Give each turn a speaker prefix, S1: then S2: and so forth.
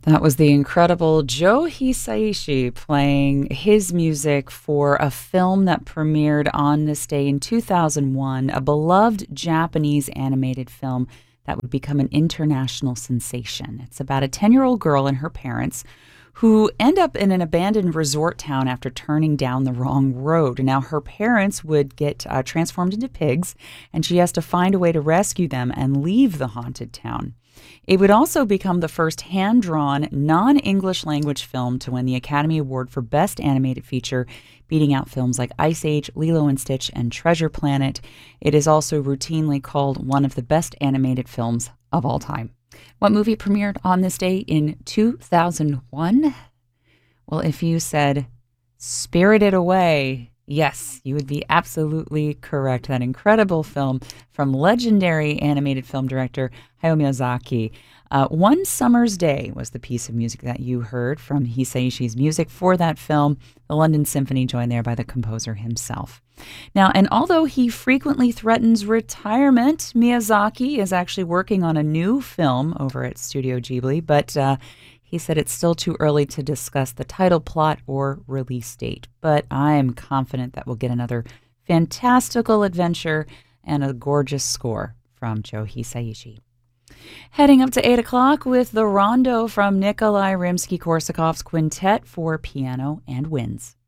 S1: That was the incredible Joe Hisaishi playing his music for a film that premiered on this day in 2001, a beloved Japanese animated film that would become an international sensation. It's about a 10-year-old girl and her parents who end up in an abandoned resort town after turning down the wrong road. Now, her parents would get transformed into pigs, and she has to find a way to rescue them and leave the haunted town. It would also become the first hand-drawn, non-English language film to win the Academy Award for Best Animated Feature, beating out films like Ice Age, Lilo and Stitch, and Treasure Planet. It is also routinely called one of the best animated films of all time. What movie premiered on this day in 2001? Well, if you said Spirited Away, yes, you would be absolutely correct. That incredible film from legendary animated film director Hayao Miyazaki. One Summer's Day was the piece of music that you heard from Hisaishi's music for that film. The London Symphony joined there by the composer himself. Now, and although he frequently threatens retirement, Miyazaki is actually working on a new film over at Studio Ghibli, but he said it's still too early to discuss the title, plot, or release date. But I am confident that we'll get another fantastical adventure and a gorgeous score from Joe Hisaishi. Heading up to 8 o'clock with the Rondo from Nikolai Rimsky-Korsakov's Quintet for Piano and Winds.